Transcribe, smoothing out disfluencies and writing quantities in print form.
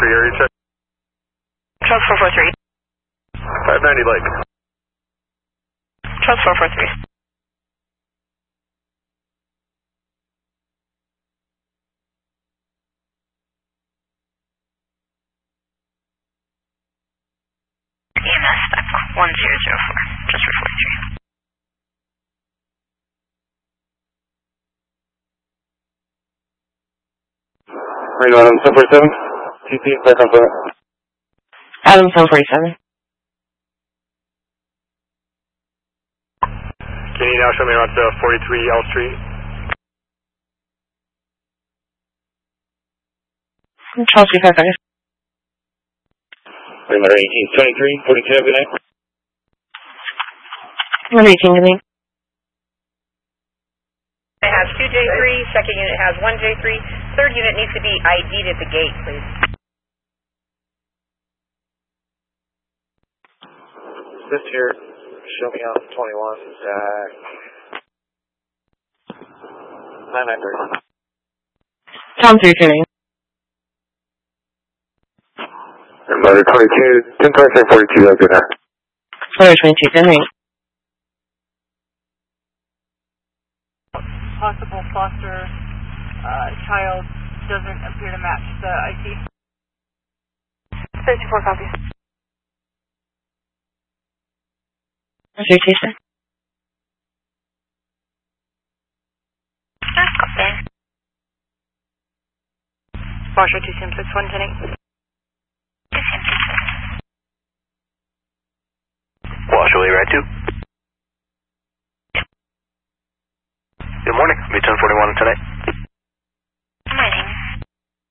area check. Charles 443. 590 Lake. Charles 443. EMS back 1004, just for 43. Marine Adam 747. TP, back on foot. Adam 747. Can you now show me around to 43 L Street? Charles 355. Marine 18, 23, 42, good night. 118, good night. It has 2J3, second unit has 1J3, third unit needs to be ID'd at the gate, please. This here, show me on 21, Zach. 993. Tom 329. Mother 22, 1026, 42, good night. Mother 22, good night. Possible foster child doesn't appear to match the IT. 34 copies. 326. Copy. Foster 2 Sim 61, 10-8.